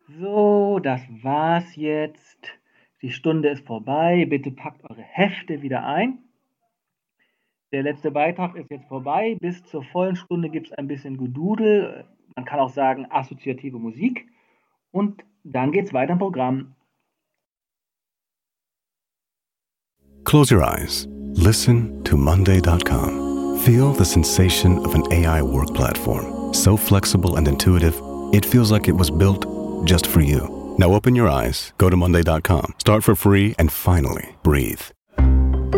So, das war's jetzt. Die Stunde ist vorbei. Bitte packt eure Hefte wieder ein. Der letzte Beitrag ist jetzt vorbei. Bis zur vollen Stunde gibt es ein bisschen Gedudel. Man kann auch sagen assoziative Musik. Und dann geht's weiter im Programm. Close your eyes. Listen to Monday.com. Feel the sensation of an AI work platform. So flexible and intuitive, it feels like it was built just for you. Now open your eyes, go to Monday.com, start for free, and finally breathe.